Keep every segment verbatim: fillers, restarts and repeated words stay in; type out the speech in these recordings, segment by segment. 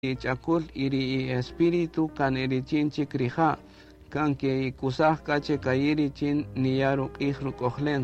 Ichakul iri i espíritu kan iri chinchi krija, kan que ikusaj kache kairi chin niyaru ihru kohlen.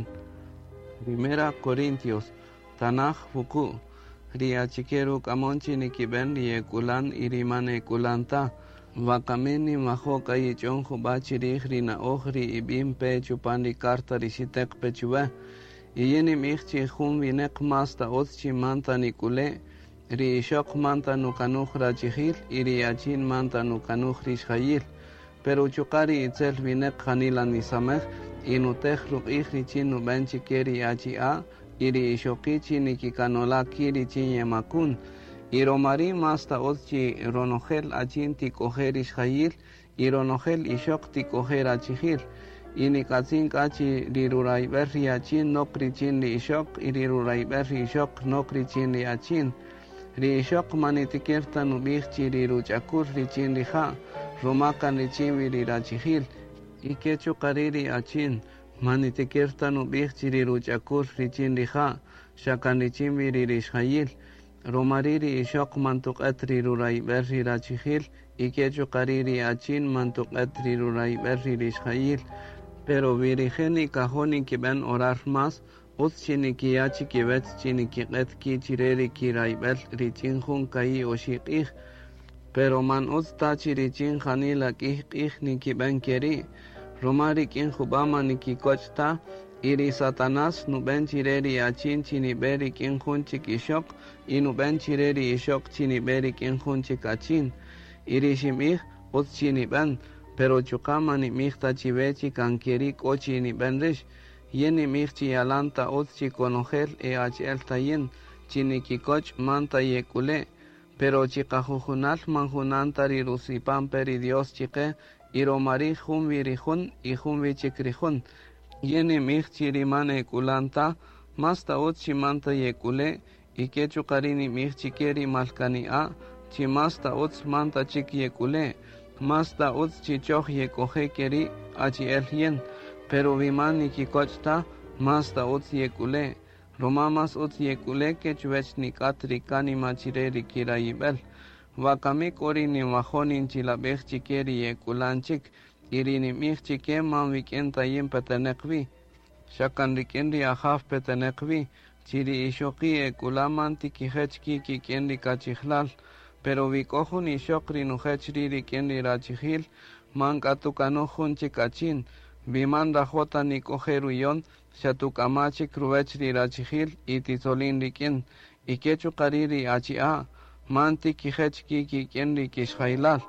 Primera Corintios, Tanaj Fuku, Ria Chikeru Kamonchi Nikiben Rie Kulan Irimane Kulanta, Vakamini Mahoka Ichonjo Bachiri Rina Ohri Ibim Pe Chupandi Karta Rishitek Pechuve, Iyeni Michi Hum Vinek Masta Otchi Manta Nikule, Ri Shok Manta Nukanuj Rachihil, Iri Achin Manta Nukanuj Rishayil, pero Chukari Itzel Vinek Hanila Nisameh, Inutej Rukihri Chinu Benchi Keri Achi A, Iri Ishokichi Nikikanola Kiri Chinyemakun, Iromari Masta Otchi Ronogel Achin Tikoher Ishayil, Ironogel Ishok Tikoher Achihil, Inikatsin Kachi Rirurai Berri Achin Nokri Chin Li Ishok, Irirurai Berri Ishok Nokri Chin Li Achin, Ri Ishok Manitikirta Nubihchi Riruchakur Richin Liha, Romakan Richin Virirachihil, Ikechu Kariri Achin, Manitikirta Nubihchi Riruchakur Richin Liha, Shakan Richin Viririshayil, Romariri Ishok Mantuk Etri Rurai Berri Rachihil, Ikechu Kariri Achin Mantuk Etri Rurai Berri Rishayil, pero Virigeni Kahoni Kiben orar más, Utchini kiachi kibet chini kiqet ki chireri ki raibel richin hun kai oshikih, pero man utstachi richin hanila kih ni kiben keri, romari kin hubama ni kikochta, iri satanas nuben chireri achin chini beri kin hun chikishok, inuben chireri ishok chini beri kin hun chikachin, iri shimih utchini ben, pero chukama ni mihta chivechi kan keri kochi ni benrish, Yeni mirchi alanta otchi conogel e achel tayin, chinikikoch manta yekule, pero chikajujunal manjunanta rirusipan peri Dios chike, iromari jun virijun y jun vichikrijun. Yeni mirchi rimane kulanta, masta otchi manta yekule, y kechu karini mirchi keri malkani a, chimasta otch manta chik yekule, masta otch chichoch yekoje keri achi el yen. Pero vimani kikochta masta utz yekule, romamas utz yekule que chuvech ni katri kani machireri kiraibel, wakami kori ni mahonin chilabech chikeri yekulanchik, irini mich chike man wikenta yim petenekvi, shakan rikendi ahaf petenekvi, chiri ishoki ekulaman tikihechki kikendi kachihlal, pero vikohun ishokri nuhechri rikendi rachihil, man katukanohun chikachin, Vimanda jota ni cojeruyon, shatukamachi kruvechri rachihil, itizolin rikin, ikechu kariri achia, manti kijechki kikenri kishailal,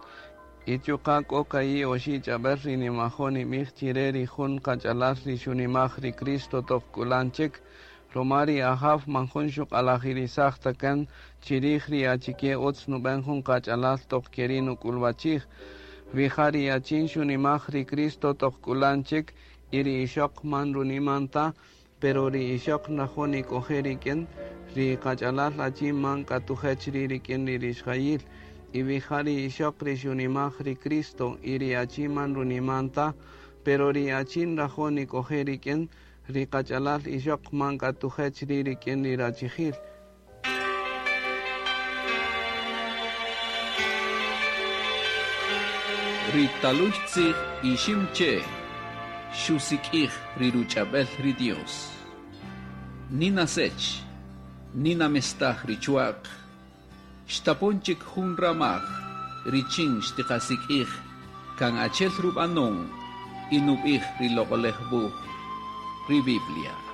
ichuka kokai oshi chaberri ni mahoni michireri hun kachalasri shunimahri Cristo tokkulanchik, romari ahaf manjunshuk alahirisachtakan, chirihri achike otsnu benjun kachalas tokkerinu kulbachih, Vihari achin shunimahri Cristo tokkulanchik, iri ishok man runimanta, pero ri ishok nahoni koheriken, ri kachalal achin man katuhechri riken ri rishayil, y vihari ishok ri shunimahri Cristo, iri achin man runimanta, pero ri achin nahoni koheriken, ri kachalal ishok man katuhechri riken ri rachihil. Ritaluchtzig ishimche, shusikih riruchabel ri Dios. Nina sech, nina mestah richuak, shtaponchik hun ramach, richin shtikasik kan achel rubanon, inubih rilogolehbu, ri Biblia.